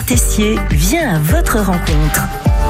Tessier vient à votre rencontre.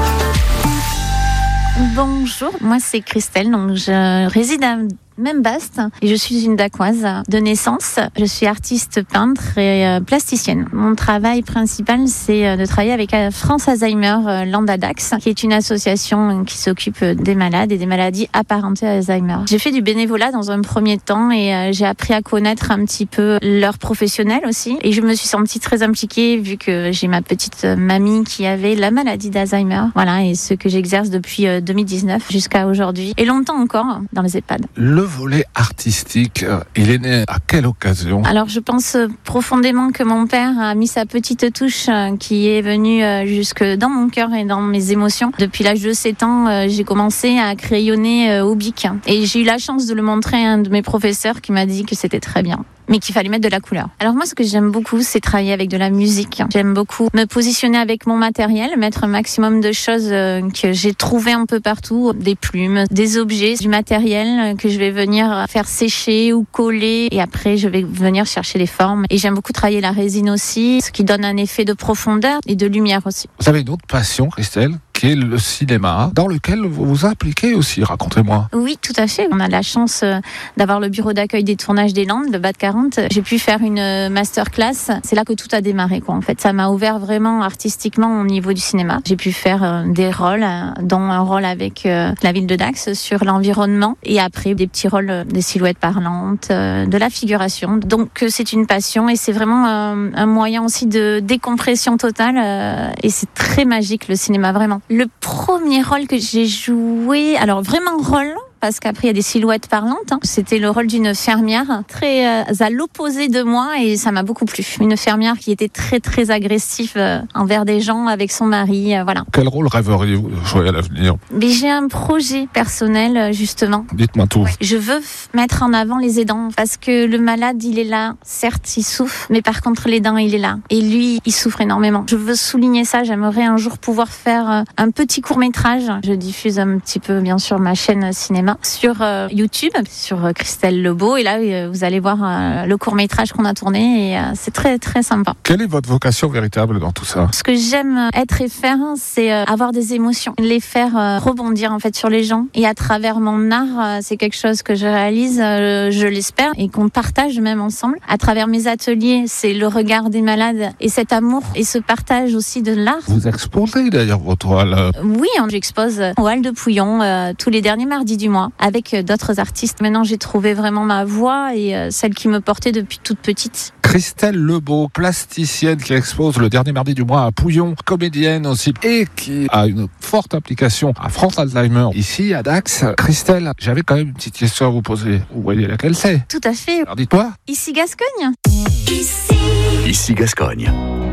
Bonjour, moi c'est Christelle, donc je réside à Membast et je suis une Dacoise de naissance. Je suis artiste peintre et plasticienne. Mon travail principal, c'est de travailler avec France Alzheimer Land-Adax, qui est une association qui s'occupe des malades et des maladies apparentées à Alzheimer. J'ai fait du bénévolat dans un premier temps et j'ai appris à connaître un petit peu leurs professionnels aussi. Et je me suis sentie très impliquée vu que j'ai ma petite mamie qui avait la maladie d'Alzheimer. Voilà, et ce que j'exerce depuis 2019 jusqu'à aujourd'hui et longtemps encore dans les EHPAD. Le volet artistique, il est né à quelle occasion ? Alors je pense profondément que mon père a mis sa petite touche qui est venue jusque dans mon cœur et dans mes émotions. Depuis l'âge de 7 ans, j'ai commencé à crayonner au bic et j'ai eu la chance de le montrer à un de mes professeurs qui m'a dit que c'était très bien, mais qu'il fallait mettre de la couleur. Alors moi, ce que j'aime beaucoup, c'est travailler avec de la musique. J'aime beaucoup me positionner avec mon matériel, mettre un maximum de choses que j'ai trouvées un peu partout, des plumes, des objets, du matériel que je vais venir faire sécher ou coller, et après je vais venir chercher les formes. Et j'aime beaucoup travailler la résine aussi, ce qui donne un effet de profondeur et de lumière aussi. Vous avez une autre passion, Christelle, qui est le cinéma, dans lequel vous vous impliquez aussi, racontez-moi. Oui, tout à fait. On a la chance d'avoir le bureau d'accueil des tournages des Landes, le BAD 40. J'ai pu faire une masterclass. C'est là que tout a démarré, quoi. En fait, ça m'a ouvert vraiment artistiquement au niveau du cinéma. J'ai pu faire des rôles, dont un rôle avec la ville de Dax sur l'environnement, et après des petits rôles des silhouettes parlantes, de la figuration. Donc c'est une passion et c'est vraiment un moyen aussi de décompression totale. Et c'est très magique le cinéma, vraiment. Le premier rôle que j'ai joué, alors vraiment rôle, parce qu'après il y a des silhouettes parlantes, c'était le rôle d'une fermière très à l'opposé de moi et ça m'a beaucoup plu. Une fermière qui était très très agressive envers des gens avec son mari, voilà. Quel rôle rêveriez-vous de jouer à l'avenir ? Mais j'ai un projet personnel justement. Dites-moi tout. Je veux mettre en avant les aidants parce que le malade il est là, certes il souffre, mais par contre l'aidant il est là et lui il souffre énormément. Je veux souligner ça, j'aimerais un jour pouvoir faire un petit court-métrage. Je diffuse un petit peu bien sûr ma chaîne cinéma sur YouTube, sur Christelle Lebeau, et là vous allez voir le court-métrage qu'on a tourné et c'est très très sympa. Quelle est votre vocation véritable dans tout ça ? Ce que j'aime être et faire, c'est avoir des émotions, les faire rebondir en fait sur les gens, et à travers mon art, c'est quelque chose que je réalise, je l'espère, et qu'on partage même ensemble. À travers mes ateliers, c'est le regard des malades et cet amour et ce partage aussi de l'art. Vous exposez d'ailleurs vos toiles. Oui, j'expose au Hall de Pouillon tous les derniers mardis du mois avec d'autres artistes. Maintenant, j'ai trouvé vraiment ma voix et celle qui me portait depuis toute petite. Christelle Lebeau, plasticienne qui expose le dernier mardi du mois à Pouillon, comédienne aussi, et qui a une forte implication à France Alzheimer ici à Dax. Christelle, j'avais quand même une petite question à vous poser. Vous voyez laquelle c'est ? Tout à fait. Alors dites-moi. Ici Gascogne. Ici Gascogne.